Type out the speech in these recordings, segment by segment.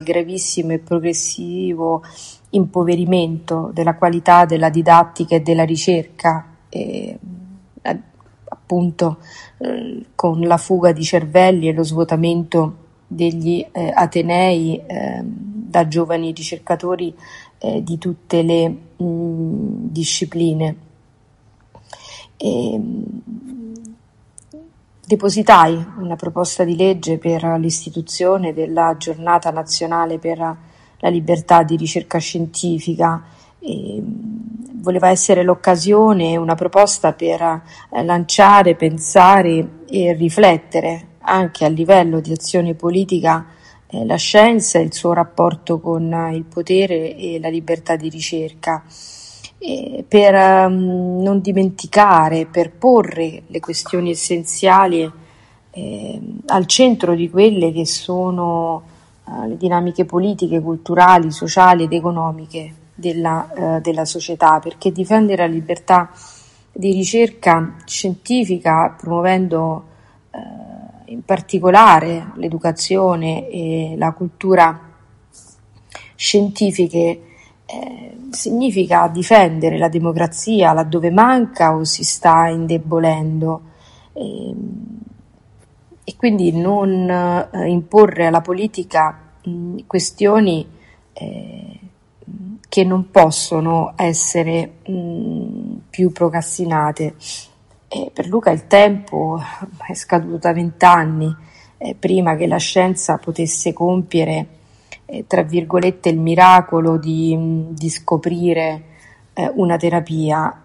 gravissimo e progressivo impoverimento della qualità della didattica e della ricerca, appunto con la fuga di cervelli e lo svuotamento degli atenei da giovani ricercatori di tutte le discipline. Depositai una proposta di legge per l'istituzione della Giornata Nazionale per la Libertà di Ricerca Scientifica. Voleva essere l'occasione, una proposta per lanciare, pensare e riflettere anche a livello di azione politica la scienza e il suo rapporto con il potere e la libertà di ricerca. Per non dimenticare, per porre le questioni essenziali al centro di quelle che sono le dinamiche politiche, culturali, sociali ed economiche della società, perché difendere la libertà di ricerca scientifica, promuovendo in particolare l'educazione e la cultura scientifiche, significa difendere la democrazia laddove manca o si sta indebolendo, e quindi non imporre alla politica questioni che non possono essere più procrastinate. Per Luca il tempo è scaduto da 20 anni prima che la scienza potesse compiere tra virgolette il miracolo di scoprire una terapia,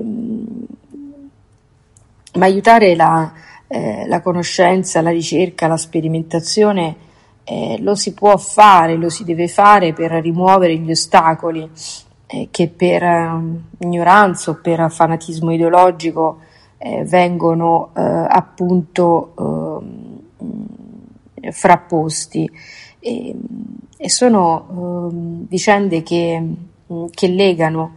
ma aiutare la conoscenza, la ricerca, la sperimentazione lo si può fare, lo si deve fare per rimuovere gli ostacoli che per ignoranza o per fanatismo ideologico vengono appunto frapposti. E sono vicende che legano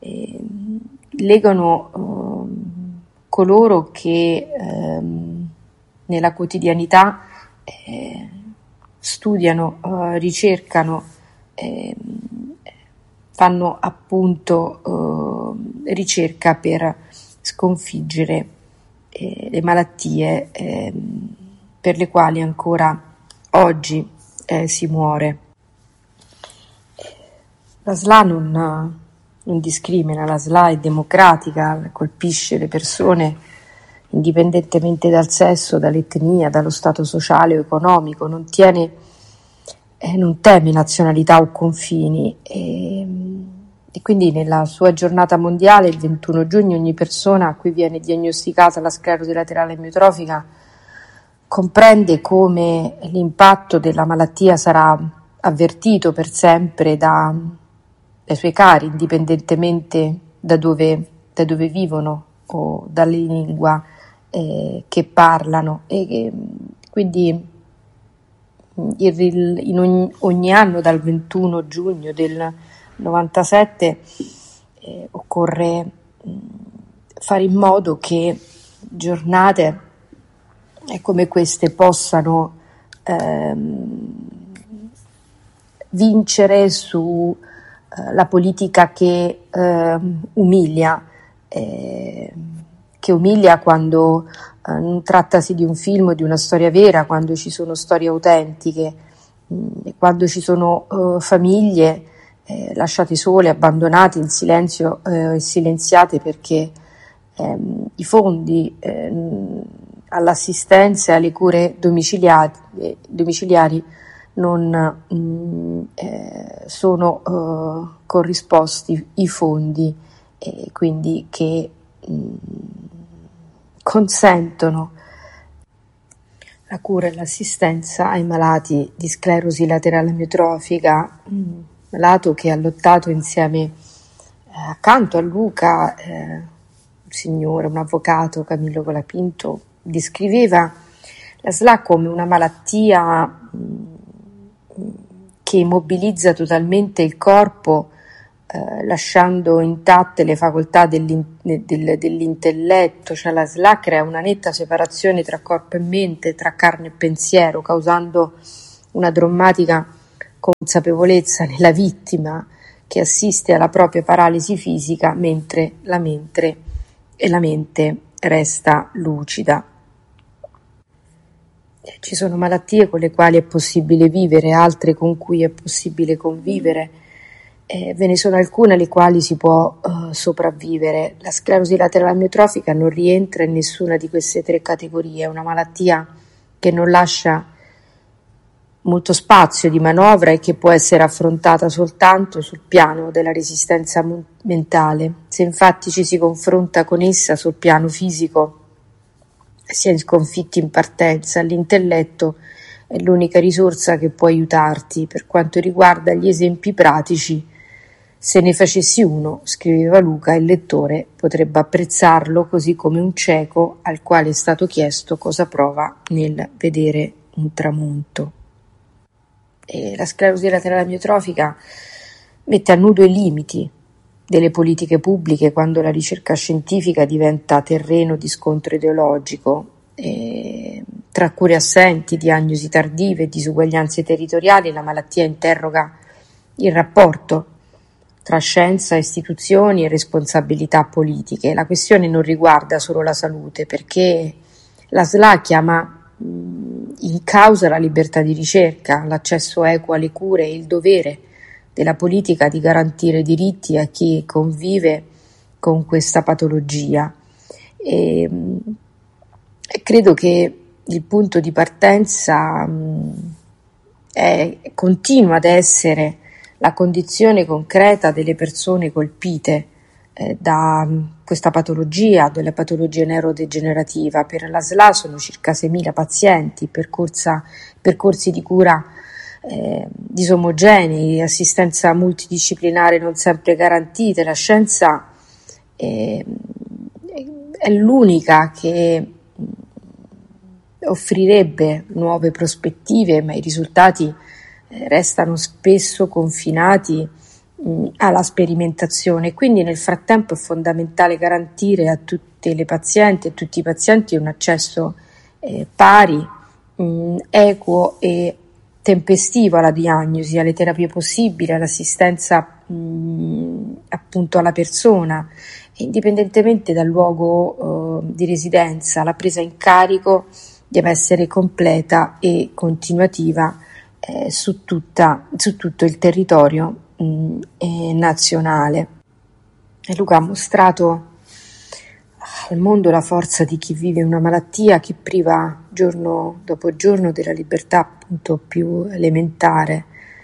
coloro che nella quotidianità studiano, ricercano, fanno appunto ricerca per sconfiggere le malattie per le quali ancora oggi si muore. La SLA non discrimina, la SLA è democratica, colpisce le persone indipendentemente dal sesso, dall'etnia, dallo stato sociale o economico, non teme nazionalità o confini, e quindi nella sua giornata mondiale, il 21 giugno, ogni persona a cui viene diagnosticata la sclerosi laterale amiotrofica comprende come l'impatto della malattia sarà avvertito per sempre dai suoi cari, indipendentemente da dove vivono o dalla lingua che parlano, e quindi ogni anno dal 21 giugno del 97 occorre fare in modo che giornate come queste possano vincere su la politica che umilia quando non trattasi di un film o di una storia vera, quando ci sono storie autentiche, quando ci sono famiglie lasciate sole, abbandonate in silenzio e silenziate perché i fondi all'assistenza e alle cure domiciliari non sono corrisposti i fondi, quindi che consentono la cura e l'assistenza ai malati di sclerosi laterale amiotrofica, malato che ha lottato insieme accanto a Luca, un signore, un avvocato, Camillo Colapinto, descriveva la SLA come una malattia che immobilizza totalmente il corpo, lasciando intatte le facoltà dell'intelletto, cioè la SLA crea una netta separazione tra corpo e mente, tra carne e pensiero, causando una drammatica consapevolezza nella vittima che assiste alla propria paralisi fisica mentre la mente resta lucida. Ci sono malattie con le quali è possibile vivere, altre con cui è possibile convivere. Ve ne sono alcune alle quali si può sopravvivere. La sclerosi laterale amiotrofica non rientra in nessuna di queste tre categorie, è una malattia che non lascia molto spazio di manovra e che può essere affrontata soltanto sul piano della resistenza mentale. Se infatti ci si confronta con essa sul piano fisico, si è sconfitti in partenza, l'intelletto è l'unica risorsa che può aiutarti. Per quanto riguarda gli esempi pratici, se ne facessi uno, scriveva Luca, il lettore potrebbe apprezzarlo così come un cieco al quale è stato chiesto cosa prova nel vedere un tramonto. E la sclerosi laterale amiotrofica mette a nudo i limiti delle politiche pubbliche quando la ricerca scientifica diventa terreno di scontro ideologico. Tra cure assenti, diagnosi tardive e disuguaglianze territoriali, la malattia interroga il rapporto tra scienza, istituzioni e responsabilità politiche. La questione non riguarda solo la salute, perché la SLA chiama in causa la libertà di ricerca, l'accesso equo alle cure e il dovere della politica di garantire diritti a chi convive con questa patologia. E credo che il punto di partenza continua ad essere la condizione concreta delle persone colpite da questa patologia, della patologia neurodegenerativa. Per la SLA sono circa 6.000 pazienti, percorsi di cura disomogenei, assistenza multidisciplinare non sempre garantite. La scienza è l'unica che offrirebbe nuove prospettive, ma i risultati restano spesso confinati alla sperimentazione. Quindi nel frattempo è fondamentale garantire a tutte le pazienti e tutti i pazienti un accesso pari, equo e tempestivo alla diagnosi, alle terapie possibili, all'assistenza appunto alla persona, indipendentemente dal luogo di residenza. La presa in carico deve essere completa e continuativa su tutto il territorio nazionale. E Luca ha mostrato al mondo la forza di chi vive una malattia che priva giorno dopo giorno della libertà appunto più elementare,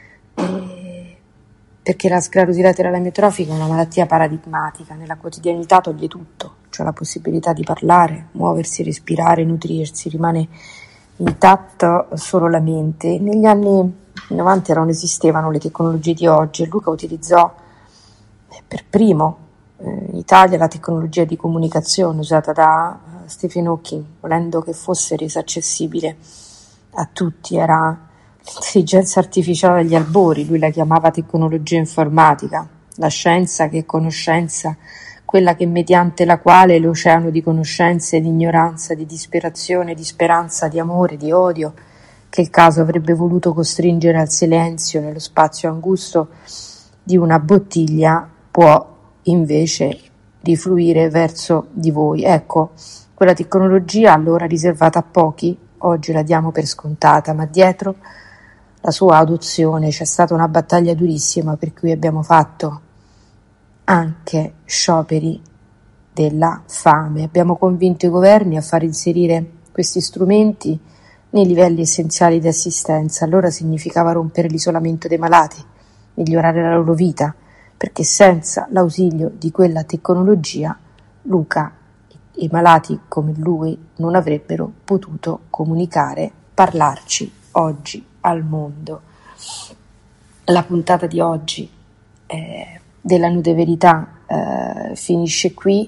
perché la sclerosi laterale amiotrofica è una malattia paradigmatica. Nella quotidianità toglie tutto, cioè la possibilità di parlare, muoversi, respirare, nutrirsi, rimane intatta solo la mente. Negli anni 90 non esistevano le tecnologie di oggi e Luca utilizzò per primo in Italia la tecnologia di comunicazione usata da Stephen Hawking, volendo che fosse resa accessibile a tutti. Era l'intelligenza artificiale degli albori, lui la chiamava tecnologia informatica, la scienza che è conoscenza, quella che mediante la quale l'oceano di conoscenze, di ignoranza, di disperazione, di speranza, di amore, di odio, che il caso avrebbe voluto costringere al silenzio nello spazio angusto di una bottiglia, può invece rifluire verso di voi. Ecco, quella tecnologia allora riservata a pochi, oggi la diamo per scontata, ma dietro la sua adozione c'è stata una battaglia durissima, per cui abbiamo fatto anche scioperi della fame. Abbiamo convinto i governi a far inserire questi strumenti nei livelli essenziali di assistenza. Allora significava rompere l'isolamento dei malati, migliorare la loro vita, perché senza l'ausilio di quella tecnologia Luca e i malati come lui non avrebbero potuto comunicare, parlarci oggi al mondo. La puntata di oggi della Nude Verità finisce qui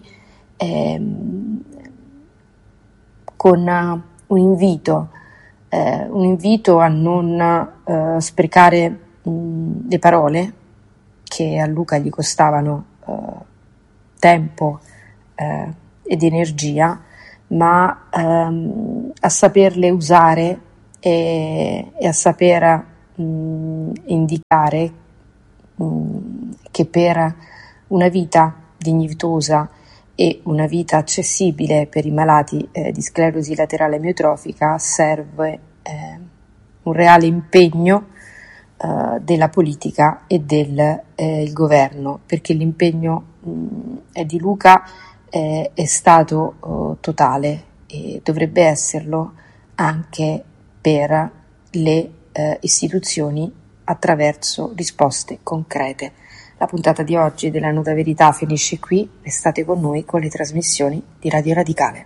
con un invito a non sprecare le parole che a Luca gli costavano tempo ed energia, ma a saperle usare e a saper indicare che per una vita dignitosa e una vita accessibile per i malati di sclerosi laterale amiotrofica serve un reale impegno della politica e del governo, perché l'impegno di Luca è stato totale e dovrebbe esserlo anche per le istituzioni attraverso risposte concrete. La puntata di oggi della Nuda Verità finisce qui, restate con noi con le trasmissioni di Radio Radicale.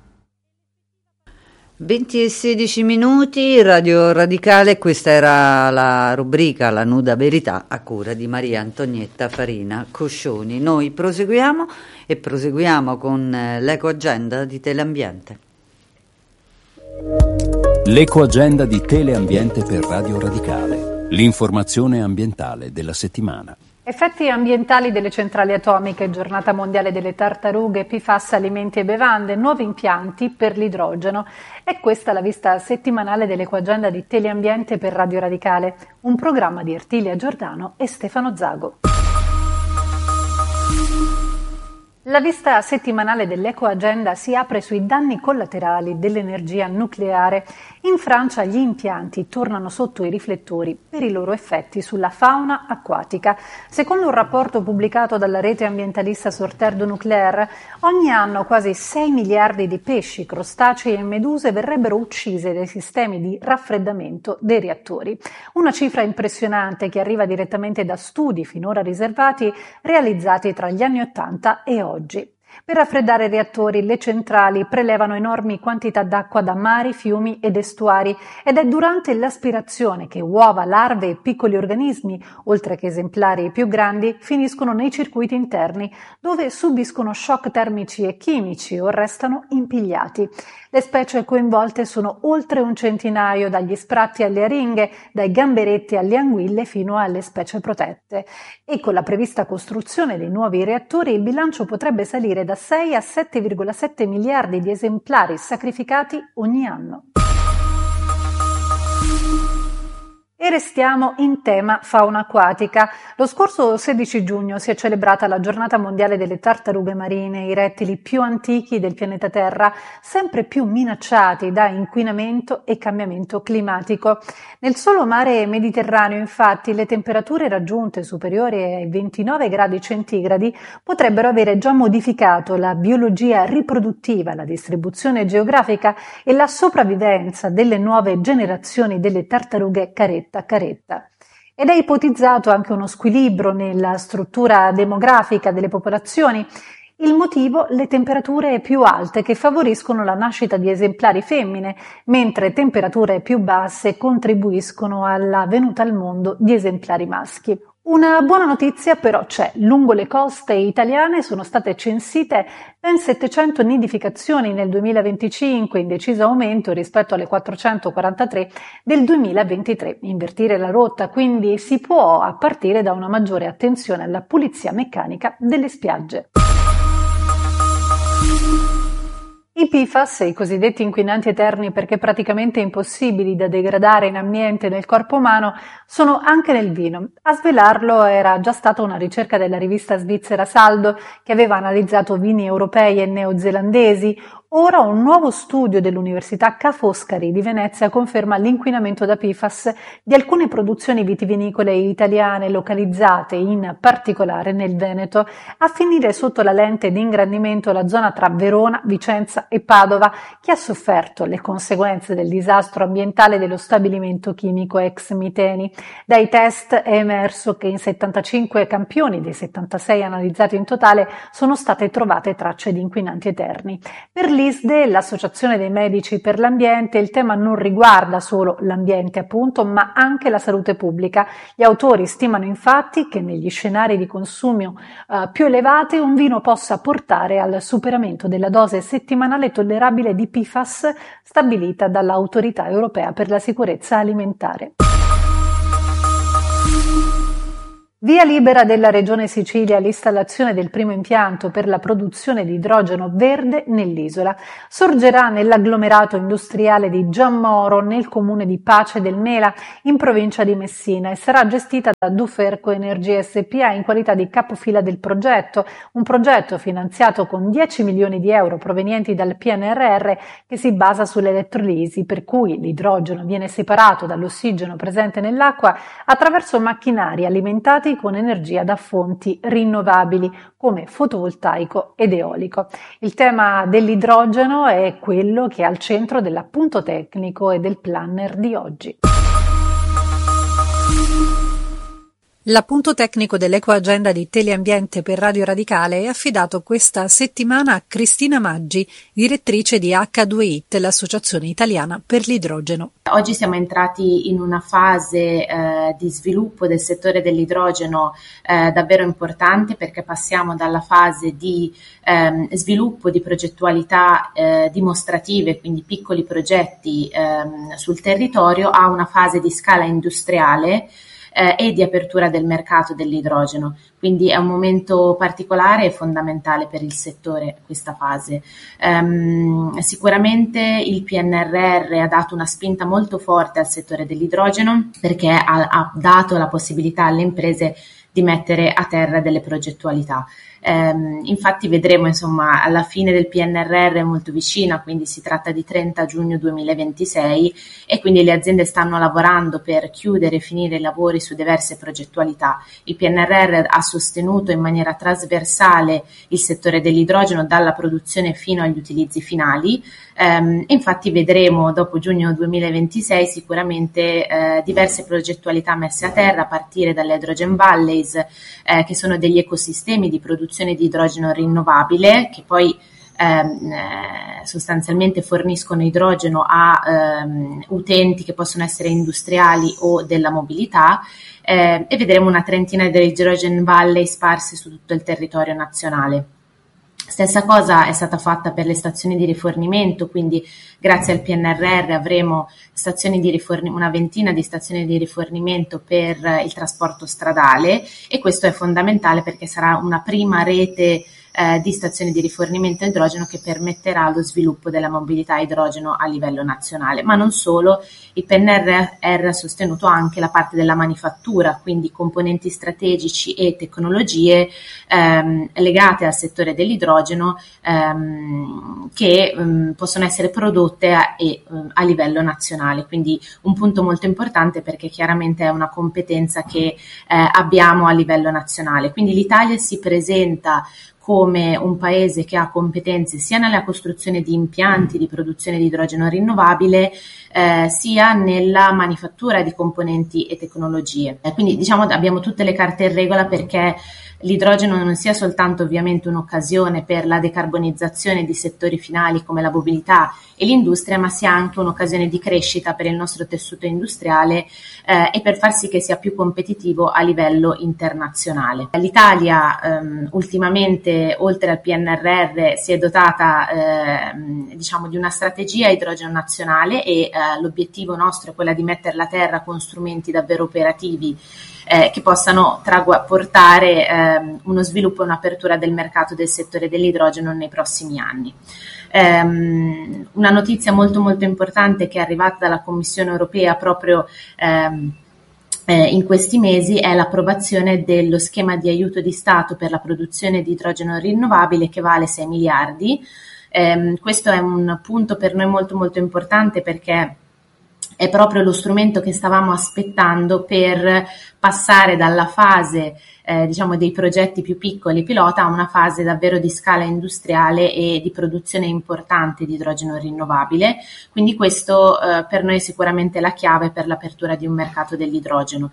20 e 16 minuti, Radio Radicale, questa era la rubrica La Nuda Verità a cura di Maria Antonietta Farina Coscioni. Noi proseguiamo con l'Ecoagenda di Teleambiente. L'Ecoagenda di Teleambiente per Radio Radicale, l'informazione ambientale della settimana. Effetti ambientali delle centrali atomiche, giornata mondiale delle tartarughe, PFAS, alimenti e bevande, nuovi impianti per l'idrogeno. È questa la vista settimanale dell'Ecoagenda di Teleambiente per Radio Radicale, un programma di Ertilia Giordano e Stefano Zago. La vista settimanale dell'Ecoagenda si apre sui danni collaterali dell'energia nucleare. In Francia gli impianti tornano sotto i riflettori per i loro effetti sulla fauna acquatica. Secondo un rapporto pubblicato dalla rete ambientalista Sorteur du Nucléaire, ogni anno quasi 6 miliardi di pesci, crostacei e meduse verrebbero uccise dai sistemi di raffreddamento dei reattori. Una cifra impressionante che arriva direttamente da studi finora riservati realizzati tra gli anni 80 e oggi. Per raffreddare i reattori, le centrali prelevano enormi quantità d'acqua da mari, fiumi ed estuari ed è durante l'aspirazione che uova, larve e piccoli organismi, oltre che esemplari più grandi, finiscono nei circuiti interni, dove subiscono shock termici e chimici o restano impigliati. Le specie coinvolte sono oltre un centinaio, dagli spratti alle aringhe, dai gamberetti alle anguille fino alle specie protette. E con la prevista costruzione dei nuovi reattori il bilancio potrebbe salire da 6 a 7,7 miliardi di esemplari sacrificati ogni anno. E restiamo in tema fauna acquatica. Lo scorso 16 giugno si è celebrata la giornata mondiale delle tartarughe marine, i rettili più antichi del pianeta Terra, sempre più minacciati da inquinamento e cambiamento climatico. Nel solo mare Mediterraneo, infatti, le temperature raggiunte superiori ai 29 gradi centigradi potrebbero avere già modificato la biologia riproduttiva, la distribuzione geografica e la sopravvivenza delle nuove generazioni delle tartarughe caretta. Ed è ipotizzato anche uno squilibrio nella struttura demografica delle popolazioni. Il motivo? Le temperature più alte che favoriscono la nascita di esemplari femmine, mentre temperature più basse contribuiscono alla venuta al mondo di esemplari maschi. Una buona notizia però c'è. Lungo le coste italiane sono state censite ben 700 nidificazioni nel 2025, in deciso aumento rispetto alle 443 del 2023. Invertire la rotta quindi si può a partire da una maggiore attenzione alla pulizia meccanica delle spiagge. I PFAS, i cosiddetti inquinanti eterni perché praticamente impossibili da degradare in ambiente e nel corpo umano, sono anche nel vino. A svelarlo era già stata una ricerca della rivista svizzera Saldo, che aveva analizzato vini europei e neozelandesi. Ora un nuovo studio dell'Università Ca' Foscari di Venezia conferma l'inquinamento da PFAS di alcune produzioni vitivinicole italiane localizzate in particolare nel Veneto. A finire sotto la lente di ingrandimento la zona tra Verona, Vicenza e Padova, che ha sofferto le conseguenze del disastro ambientale dello stabilimento chimico ex Miteni. Dai test è emerso che in 75 campioni dei 76 analizzati in totale sono state trovate tracce di inquinanti eterni. Per l'ISDE, l'Associazione dei Medici per l'Ambiente, il tema non riguarda solo l'ambiente appunto, ma anche la salute pubblica. Gli autori stimano infatti che negli scenari di consumo più elevati un vino possa portare al superamento della dose settimanale tollerabile di PFAS stabilita dall'Autorità Europea per la Sicurezza Alimentare. Via libera della Regione Sicilia all'installazione del primo impianto per la produzione di idrogeno verde nell'isola. Sorgerà nell'agglomerato industriale di Giammoro, nel comune di Pace del Mela, in provincia di Messina, e sarà gestita da Duferco Energia SpA in qualità di capofila del progetto, un progetto finanziato con 10 milioni di euro provenienti dal PNRR che si basa sull'elettrolisi, per cui l'idrogeno viene separato dall'ossigeno presente nell'acqua attraverso macchinari alimentati con energia da fonti rinnovabili come fotovoltaico ed eolico. Il tema dell'idrogeno è quello che è al centro dell'appunto tecnico e del planner di oggi. L'appunto tecnico dell'Ecoagenda di Teleambiente per Radio Radicale è affidato questa settimana a Cristina Maggi, direttrice di H2IT, l'associazione italiana per l'idrogeno. Oggi siamo entrati in una fase di sviluppo del settore dell'idrogeno davvero importante, perché passiamo dalla fase di sviluppo di progettualità dimostrative, quindi piccoli progetti sul territorio, a una fase di scala industriale e di apertura del mercato dell'idrogeno. Quindi è un momento particolare e fondamentale per il settore questa fase. Sicuramente il PNRR ha dato una spinta molto forte al settore dell'idrogeno, perché ha dato la possibilità alle imprese di mettere a terra delle progettualità. Infatti vedremo, insomma, alla fine del PNRR è molto vicina, quindi si tratta di 30 giugno 2026, e quindi le aziende stanno lavorando per chiudere e finire i lavori su diverse progettualità. Il PNRR ha sostenuto in maniera trasversale il settore dell'idrogeno dalla produzione fino agli utilizzi finali. Infatti vedremo dopo giugno 2026 sicuramente diverse progettualità messe a terra, a partire dalle hydrogen valleys, che sono degli ecosistemi di produzione di idrogeno rinnovabile, che poi sostanzialmente forniscono idrogeno a utenti che possono essere industriali o della mobilità, e vedremo una trentina di hydrogen valley sparse su tutto il territorio nazionale. Stessa cosa è stata fatta per le stazioni di rifornimento, quindi grazie al PNRR avremo una ventina di stazioni di rifornimento per il trasporto stradale, e questo è fondamentale perché sarà una prima rete di stazioni di rifornimento a idrogeno che permetterà lo sviluppo della mobilità a idrogeno a livello nazionale. Ma non solo, il PNRR ha sostenuto anche la parte della manifattura, quindi componenti strategici e tecnologie legate al settore dell'idrogeno che possono essere prodotte a livello nazionale. Quindi un punto molto importante, perché chiaramente è una competenza che abbiamo a livello nazionale. Quindi l'Italia si presenta come un paese che ha competenze sia nella costruzione di impianti di produzione di idrogeno rinnovabile, sia nella manifattura di componenti e tecnologie. Quindi diciamo abbiamo tutte le carte in regola perché l'idrogeno non sia soltanto ovviamente un'occasione per la decarbonizzazione di settori finali come la mobilità e l'industria, ma sia anche un'occasione di crescita per il nostro tessuto industriale e per far sì che sia più competitivo a livello internazionale. L'Italia ultimamente, oltre al PNRR, si è dotata diciamo di una strategia idrogeno nazionale, e l'obiettivo nostro è quello di metterla a terra con strumenti davvero operativi che possano portare uno sviluppo e un'apertura del mercato del settore dell'idrogeno nei prossimi anni. Una notizia molto molto importante che è arrivata dalla Commissione europea proprio in questi mesi è l'approvazione dello schema di aiuto di Stato per la produzione di idrogeno rinnovabile, che vale 6 miliardi. Questo è un punto per noi molto molto importante, perché è proprio lo strumento che stavamo aspettando per passare dalla fase diciamo dei progetti più piccoli pilota a una fase davvero di scala industriale e di produzione importante di idrogeno rinnovabile. Quindi questo per noi è sicuramente la chiave per l'apertura di un mercato dell'idrogeno.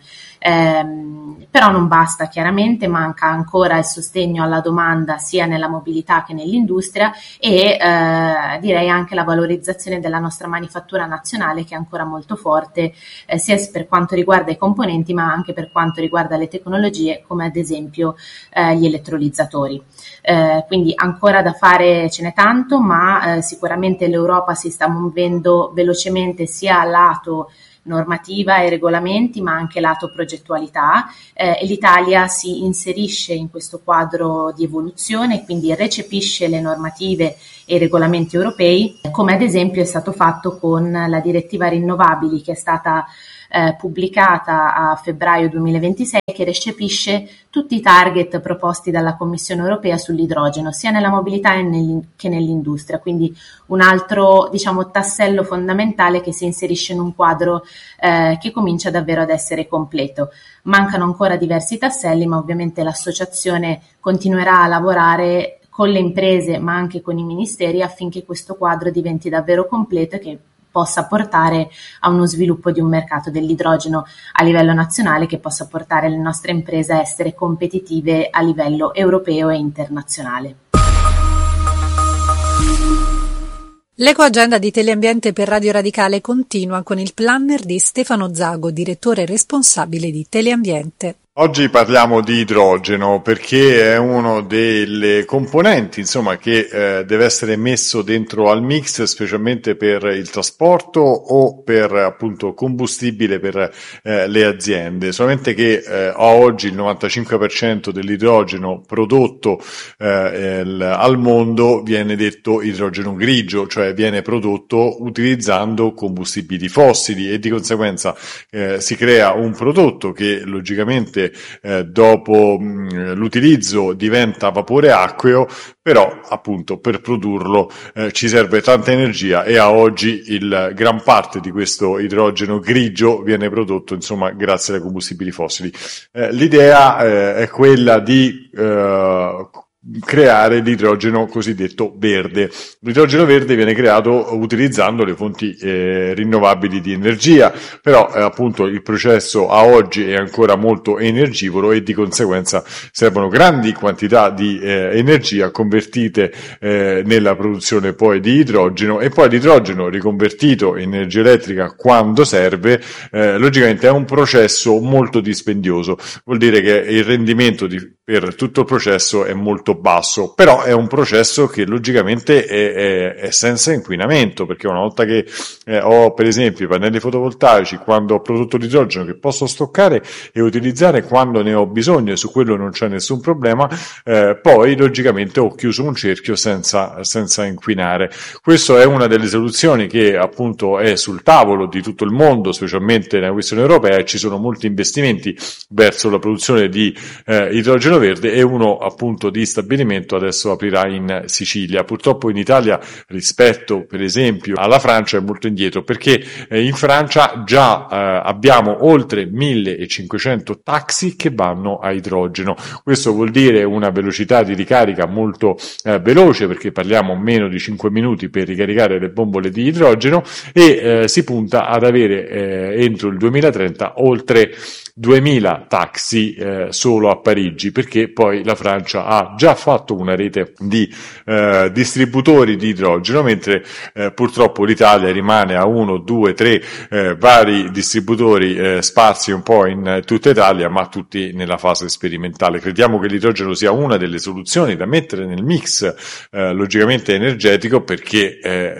Però non basta, chiaramente manca ancora il sostegno alla domanda sia nella mobilità che nell'industria, e direi anche la valorizzazione della nostra manifattura nazionale, che è ancora molto forte sia per quanto riguarda i componenti ma anche per quanto riguarda le tecnologie, come ad esempio gli elettrolizzatori. Quindi ancora da fare ce n'è tanto, ma sicuramente l'Europa si sta muovendo velocemente sia al lato normativa e regolamenti, ma anche lato progettualità, e l'Italia si inserisce in questo quadro di evoluzione e quindi recepisce le normative e i regolamenti europei, come ad esempio è stato fatto con la direttiva rinnovabili, che è stata pubblicata a febbraio 2026, che recepisce tutti i target proposti dalla Commissione europea sull'idrogeno, sia nella mobilità che nell'industria, quindi un altro, diciamo, tassello fondamentale che si inserisce in un quadro che comincia davvero ad essere completo. Mancano ancora diversi tasselli, ma ovviamente l'associazione continuerà a lavorare con le imprese ma anche con i ministeri affinché questo quadro diventi davvero completo e che possa portare a uno sviluppo di un mercato dell'idrogeno a livello nazionale, che possa portare le nostre imprese a essere competitive a livello europeo e internazionale. L'Ecoagenda di Teleambiente per Radio Radicale continua con il planner di Stefano Zago, direttore responsabile di Teleambiente. Oggi parliamo di idrogeno perché è uno delle componenti, insomma, che deve essere messo dentro al mix, specialmente per il trasporto o per appunto combustibile per le aziende. Solamente che oggi il 95% dell'idrogeno prodotto al mondo viene detto idrogeno grigio, cioè viene prodotto utilizzando combustibili fossili e di conseguenza si crea un prodotto che logicamente dopo l'utilizzo diventa vapore acqueo, però appunto per produrlo ci serve tanta energia e a oggi gran parte di questo idrogeno grigio viene prodotto insomma grazie ai combustibili fossili. L'idea è quella di creare l'idrogeno cosiddetto verde. L'idrogeno verde viene creato utilizzando le fonti rinnovabili di energia, però appunto il processo a oggi è ancora molto energivoro e di conseguenza servono grandi quantità di energia convertite nella produzione poi di idrogeno, e poi l'idrogeno riconvertito in energia elettrica quando serve. Logicamente è un processo molto dispendioso, vuol dire che il rendimento per tutto il processo è molto basso, però è un processo che logicamente è senza inquinamento, perché una volta che ho per esempio i pannelli fotovoltaici, quando ho prodotto l'idrogeno che posso stoccare e utilizzare quando ne ho bisogno, e su quello non c'è nessun problema, poi logicamente ho chiuso un cerchio senza inquinare. Questa è una delle soluzioni che appunto è sul tavolo di tutto il mondo, specialmente nella questione europea, e ci sono molti investimenti verso la produzione di idrogeno verde, e uno appunto di stabilimento adesso aprirà in Sicilia. Purtroppo in Italia rispetto per esempio alla Francia è molto indietro, perché in Francia già abbiamo oltre 1500 taxi che vanno a idrogeno. Questo vuol dire una velocità di ricarica molto veloce, perché parliamo meno di 5 minuti per ricaricare le bombole di idrogeno, e si punta ad avere entro il 2030 oltre 2000 taxi solo a Parigi, perché poi la Francia ha già fatto una rete di distributori di idrogeno, mentre purtroppo l'Italia rimane a 1, 2, 3 vari distributori sparsi un po' in tutta Italia, ma tutti nella fase sperimentale. Crediamo che l'idrogeno sia una delle soluzioni da mettere nel mix logicamente energetico, perché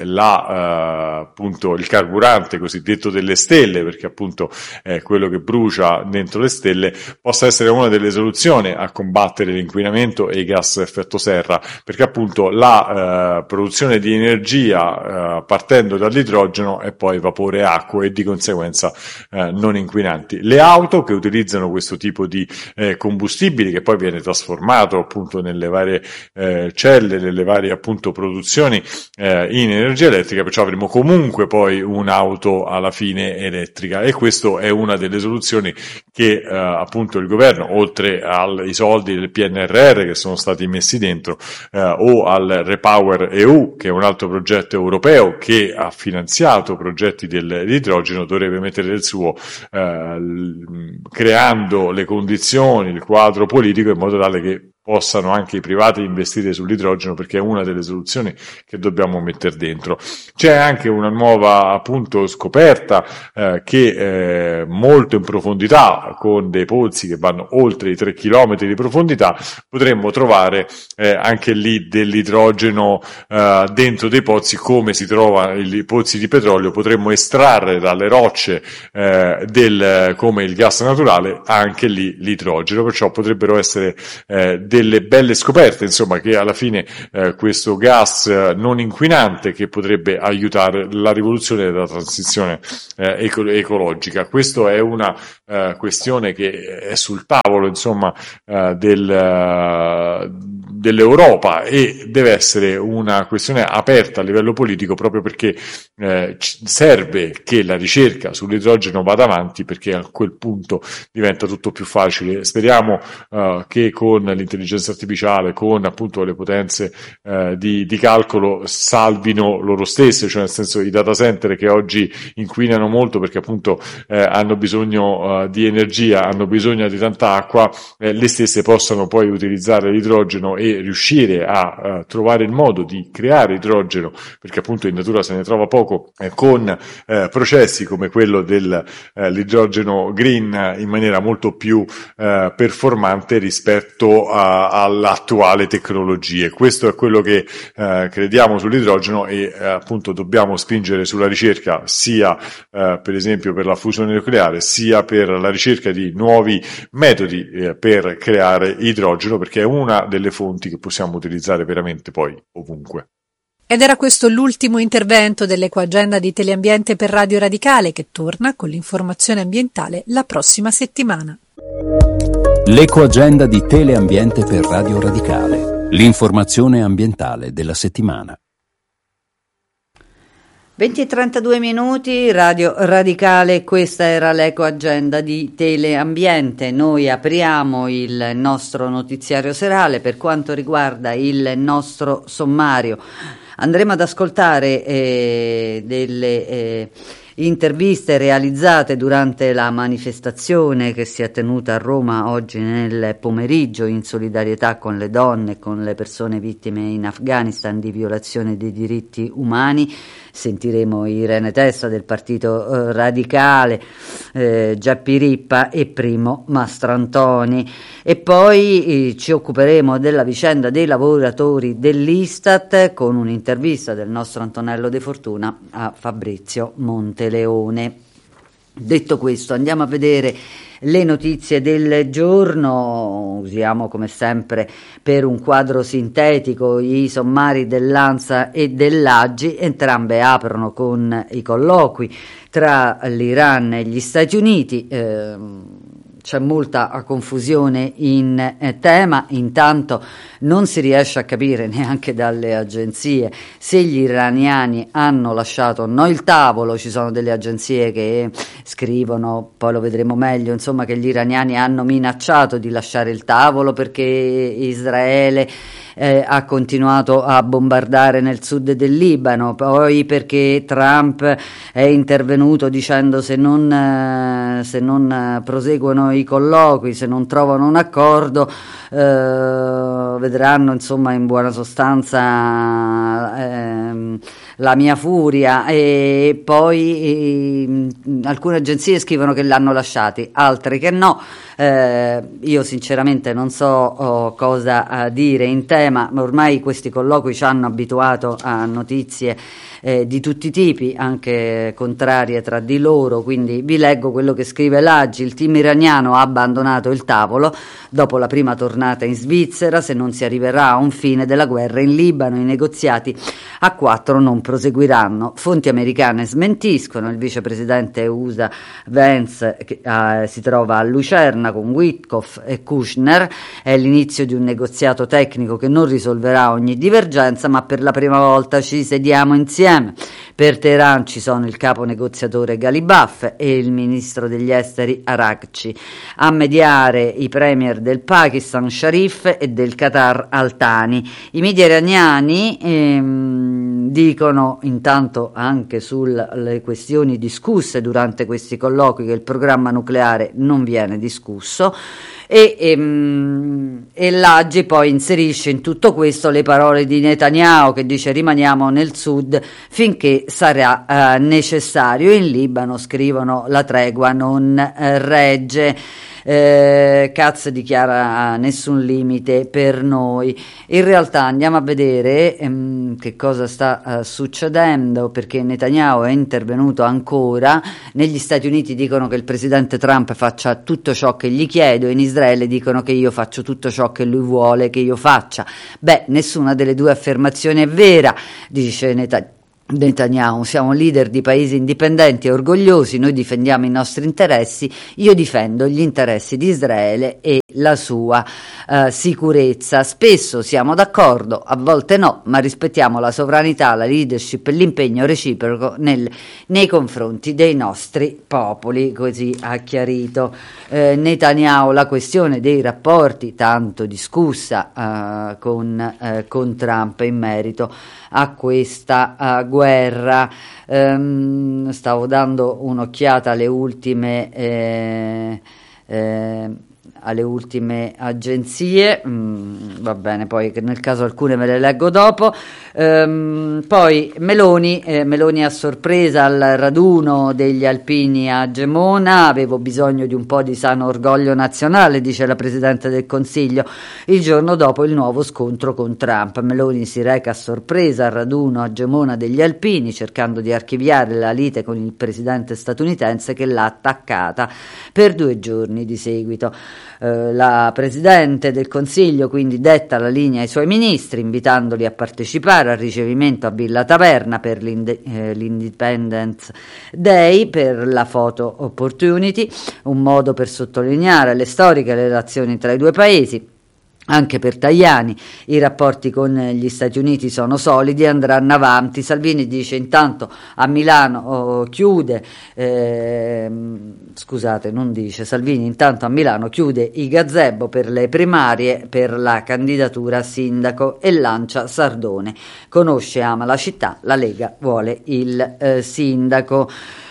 appunto il carburante cosiddetto delle stelle, perché appunto è quello che brucia dentro le stelle, possa essere una delle soluzioni a combattere l'inquinamento e i gas a effetto serra, perché appunto la produzione di energia partendo dall'idrogeno è poi vapore acqueo e di conseguenza non inquinanti. Le auto che utilizzano questo tipo di combustibili, che poi viene trasformato appunto nelle varie celle, nelle varie appunto produzioni in energia elettrica, perciò avremo comunque poi un'auto alla fine elettrica, e questo è una delle soluzioni che appunto il governo, oltre ai soldi del PNRR che sono stati messi dentro, o al Repower EU, che è un altro progetto europeo che ha finanziato progetti dell'idrogeno, dovrebbe mettere del suo, creando le condizioni, il quadro politico, in modo tale che possano anche i privati investire sull'idrogeno, perché è una delle soluzioni che dobbiamo mettere dentro. C'è anche una nuova appunto scoperta che molto in profondità, con dei pozzi che vanno oltre i 3 km di profondità, potremmo trovare anche lì dell'idrogeno dentro dei pozzi, come si trova i pozzi di petrolio. Potremmo estrarre dalle rocce come il gas naturale anche lì l'idrogeno, perciò potrebbero essere delle belle scoperte, insomma, che alla fine questo gas non inquinante che potrebbe aiutare la rivoluzione della transizione ecologica. Questo è una questione che è sul tavolo, insomma, dell'Europa, e deve essere una questione aperta a livello politico, proprio perché serve che la ricerca sull'idrogeno vada avanti, perché a quel punto diventa tutto più facile. Speriamo che con l'intelligenza artificiale, con appunto le potenze di calcolo, salvino loro stesse, cioè nel senso i data center che oggi inquinano molto perché appunto hanno bisogno di energia, hanno bisogno di tanta acqua, le stesse possano poi utilizzare l'idrogeno e riuscire a trovare il modo di creare idrogeno, perché appunto in natura se ne trova poco, con processi come quello dell'idrogeno green, in maniera molto più performante rispetto all'attuale tecnologie. Questo è quello che crediamo sull'idrogeno, e appunto dobbiamo spingere sulla ricerca, sia per esempio per la fusione nucleare, sia per la ricerca di nuovi metodi per creare idrogeno, perché è una delle fonti che possiamo utilizzare veramente poi ovunque. Ed era questo l'ultimo intervento dell'Ecoagenda di Teleambiente per Radio Radicale, che torna con l'informazione ambientale la prossima settimana. L'Ecoagenda di Teleambiente per Radio Radicale, l'informazione ambientale della settimana. 20:32, Radio Radicale, questa era l'Ecoagenda di Teleambiente. Noi apriamo il nostro notiziario serale. Per quanto riguarda il nostro sommario, andremo ad ascoltare delle interviste realizzate durante la manifestazione che si è tenuta a Roma oggi nel pomeriggio, in solidarietà con le donne e con le persone vittime in Afghanistan di violazione dei diritti umani. Sentiremo Irene Testa del Partito Radicale, Geppi Rippa e Primo Mastrantoni, e poi ci occuperemo della vicenda dei lavoratori dell'Istat con un'intervista del nostro Antonello De Fortuna a Fabrizio Monteleone. Detto questo, andiamo a vedere le notizie del giorno. Usiamo come sempre per un quadro sintetico i sommari dell'ANSA e dell'AGI. Entrambe aprono con i colloqui tra l'Iran e gli Stati Uniti. C'è molta confusione in tema. Intanto non si riesce a capire neanche dalle agenzie se gli iraniani hanno lasciato o no il tavolo. Ci sono delle agenzie che scrivono, poi lo vedremo meglio, insomma, che gli iraniani hanno minacciato di lasciare il tavolo perché Israele ha continuato a bombardare nel sud del Libano, poi perché Trump è intervenuto dicendo se non proseguono i colloqui, se non trovano un accordo, vedranno, insomma, in buona sostanza la mia furia. E poi alcune agenzie scrivono che l'hanno lasciati, altre che no. Io sinceramente non so cosa dire in tema, ma ormai questi colloqui ci hanno abituato a notizie di tutti i tipi, anche contrarie tra di loro, quindi vi leggo quello che scrive l'AGI. Il team iraniano ha abbandonato il tavolo dopo la prima tornata in Svizzera. Se non si arriverà a un fine della guerra in Libano, i negoziati a 4 non proseguiranno. Fonti americane smentiscono. Il vicepresidente USA Vance che si trova a Lucerna con Witkoff e Kushner. È l'inizio di un negoziato tecnico che non risolverà ogni divergenza, ma per la prima volta ci sediamo insieme. Per Teheran ci sono il capo negoziatore Ghalibaf e il ministro degli esteri Araghchi. A mediare i premier del Pakistan Sharif e del Qatar Al Thani. I media iraniani dicono intanto anche sulle questioni discusse durante questi colloqui che il programma nucleare non viene discusso, e l'Aggi poi inserisce in tutto questo le parole di Netanyahu, che dice: rimaniamo nel sud finché sarà necessario. In Libano scrivono: la tregua non regge. Katz dichiara: nessun limite per noi. In realtà andiamo a vedere che cosa sta succedendo, perché Netanyahu è intervenuto ancora. Negli Stati Uniti dicono che il presidente Trump faccia tutto ciò che gli chiedo, in Israele dicono che io faccio tutto ciò che lui vuole che io faccia. Beh, nessuna delle due affermazioni è vera, dice Netanyahu. Siamo leader di paesi indipendenti e orgogliosi, noi difendiamo i nostri interessi, io difendo gli interessi di Israele e la sua sicurezza. Spesso siamo d'accordo, a volte no, ma rispettiamo la sovranità, la leadership e l'impegno reciproco nei confronti dei nostri popoli, così ha chiarito Netanyahu. La questione dei rapporti tanto discussa con Trump in merito a questa guerra. Stavo dando un'occhiata alle ultime agenzie, va bene, poi nel caso alcune me le leggo dopo. Poi Meloni a sorpresa al raduno degli alpini a Gemona: avevo bisogno di un po' di sano orgoglio nazionale, dice la Presidente del Consiglio, il giorno dopo il nuovo scontro con Trump. Meloni si reca a sorpresa al raduno a Gemona degli alpini, cercando di archiviare la lite con il presidente statunitense che l'ha attaccata per 2 giorni di seguito. La Presidente del Consiglio quindi detta la linea ai suoi ministri, invitandoli a partecipare al ricevimento a Villa Taverna per l'Independence Day, per la photo opportunity, un modo per sottolineare le storiche relazioni tra i due paesi. Anche per Tajani i rapporti con gli Stati Uniti sono solidi e andranno avanti. Salvini dice: intanto a Milano Salvini intanto a Milano chiude i gazebo per le primarie per la candidatura a sindaco e lancia Sardone. Conosce e ama la città, la Lega vuole il sindaco.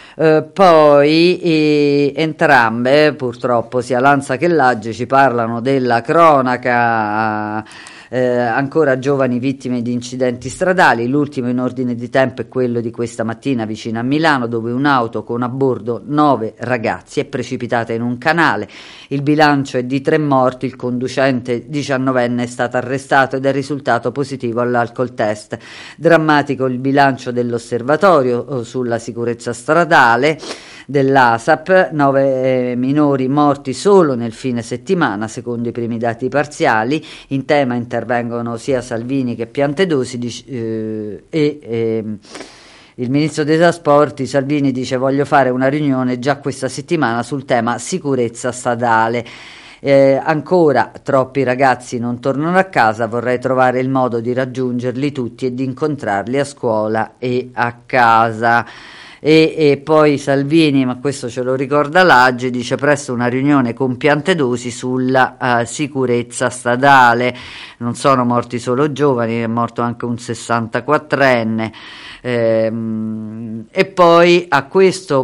Poi entrambe, purtroppo, sia Lanza che Laggi, ci parlano della cronaca. Ancora giovani vittime di incidenti stradali. L'ultimo in ordine di tempo è quello di questa mattina vicino a Milano, dove un'auto con a bordo 9 ragazzi è precipitata in un canale. Il bilancio è di 3 morti, il conducente 19enne è stato arrestato ed è risultato positivo all'alcol test. Drammatico il bilancio dell'osservatorio sulla sicurezza stradale dell'ASAP: 9 minori morti solo nel fine settimana, secondo i primi dati parziali. In tema intervengono sia Salvini che Piantedosi il ministro dei trasporti Salvini dice: voglio fare una riunione già questa settimana sul tema sicurezza stradale. Ancora troppi ragazzi non tornano a casa, vorrei trovare il modo di raggiungerli tutti e di incontrarli a scuola e a casa. E poi Salvini, ma questo ce lo ricorda Laggi, dice: presto una riunione con Piantedosi sulla sicurezza stradale. Non sono morti solo giovani, è morto anche un 64enne. E poi a questo